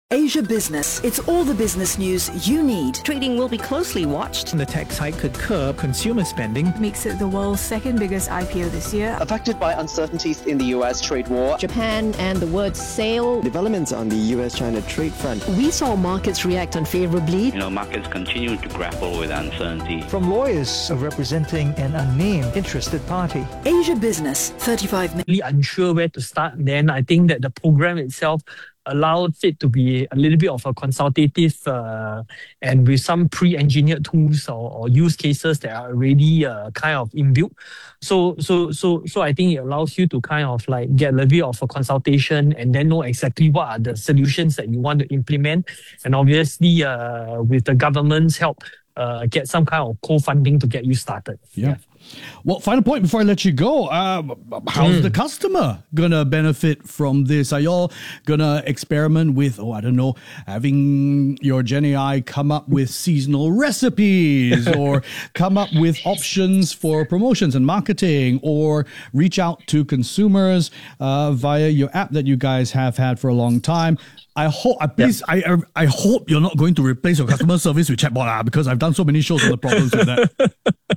Asia Business. It's all the business news you need. Trading will be closely watched. The tax hike could curb consumer spending. Makes it the world's second biggest IPO this year. Affected by uncertainties in the US trade war. Japan and the word sale. Developments on the US-China trade front. We saw markets react unfavorably. Markets continue to grapple with uncertainty. From lawyers representing an unnamed interested party. Asia Business, 35 minutes. Really unsure where to start, then I think that the program itself allows it to be a little bit of a consultative and with some pre-engineered tools or use cases that are already kind of inbuilt. So I think it allows you to kind of like get a little bit of a consultation and then know exactly what are the solutions that you want to implement. And obviously with the government's help, get some kind of co-funding to get you started. Yeah. Well, final point before I let you go. How's the customer going to benefit from this? Are y'all going to experiment with, having your Gen AI come up with seasonal recipes or come up with options for promotions and marketing or reach out to consumers via your app that you guys have had for a long time? I hope you're not going to replace your customer service with chatbot because I've done so many shows on the problems with that.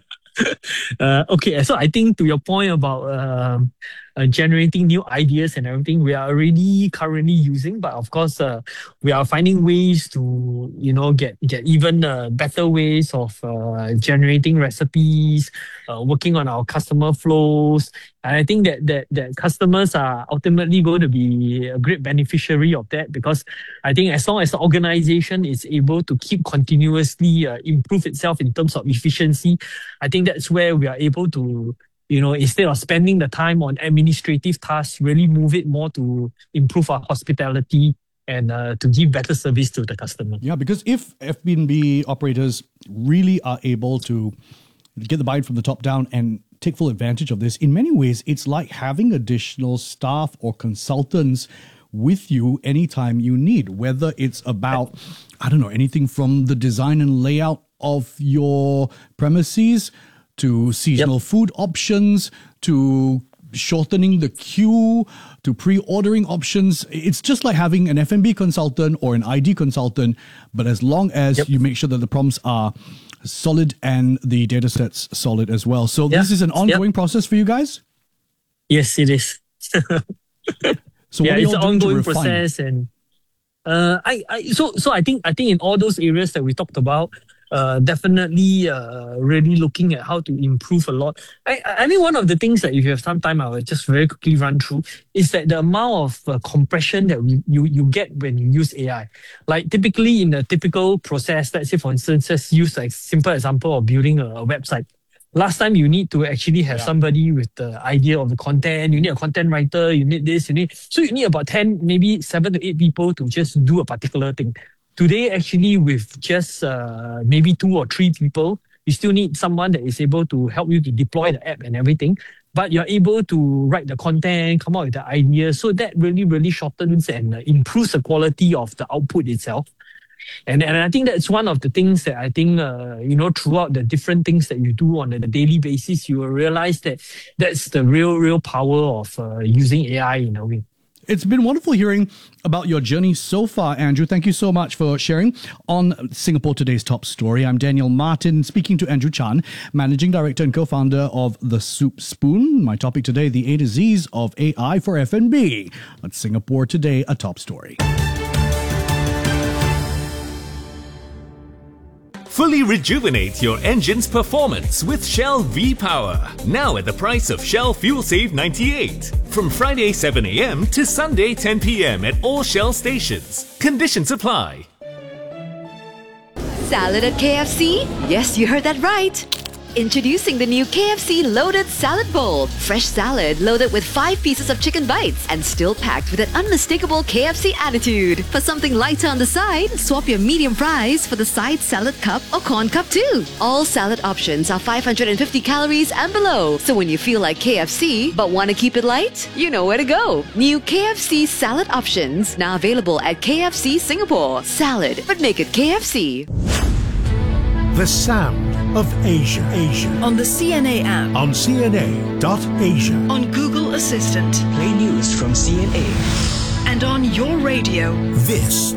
Okay, so I think to your point about generating new ideas and everything, we are already currently using, but of course we are finding ways to get even better ways of generating recipes, working on our customer flows. And I think that customers are ultimately going to be a great beneficiary of that, because I think as long as the organization is able to keep continuously improve itself in terms of efficiency, I think that's where we are able to, instead of spending the time on administrative tasks, really move it more to improve our hospitality and to give better service to the customer. Yeah, because if F&B operators really are able to get the buy-in from the top down and take full advantage of this, in many ways, it's like having additional staff or consultants with you anytime you need, whether it's about, anything from the design and layout of your premises to seasonal food options, to shortening the queue, to pre-ordering options. It's just like having an F&B consultant or an ID consultant, but as long as you make sure that the prompts are solid and the data set's solid as well. So this is an ongoing process for you guys? Yes, it is. So what it's an ongoing process, and I think in all those areas that we talked about, definitely really looking at how to improve a lot. I think one of the things that if you have some time, I will just very quickly run through, is that the amount of compression that you get when you use AI. Like typically in a typical process, let's say for instance, just use a simple example of building a website. Last time you need to actually have somebody with the idea of the content, you need a content writer, you need about 10, maybe 7 to 8 people to just do a particular thing. Today, actually, with just maybe 2 or 3 people, you still need someone that is able to help you to deploy the app and everything. But you're able to write the content, come up with the ideas. So that really, really shortens and improves the quality of the output itself. And I think that's one of the things that I think, throughout the different things that you do on a daily basis, you will realize that that's the real power of using AI in a way. It's been wonderful hearing about your journey so far, Andrew. Thank you so much for sharing on Singapore Today's Top Story. I'm Daniel Martin, speaking to Andrew Chan, Managing Director and Co-founder of The Soup Spoon. My topic today, the A to Z's of AI for F&B. That's Singapore Today, a top story. Fully rejuvenate your engine's performance with Shell V-Power. Now at the price of Shell Fuel Save 98. From Friday 7 a.m. to Sunday 10 p.m. at all Shell stations. Conditions apply. Salad at KFC? Yes, you heard that right. Introducing the new KFC Loaded Salad Bowl. Fresh salad loaded with 5 pieces of chicken bites and still packed with an unmistakable KFC attitude. For something lighter on the side, swap your medium fries for the side salad cup or corn cup too. All salad options are 550 calories and below. So when you feel like KFC but want to keep it light, you know where to go. New KFC salad options now available at KFC Singapore. Salad, but make it KFC. The sound of Asia. On the CNA app. On CNA.Asia. On Google Assistant. Play news from CNA. And on your radio. This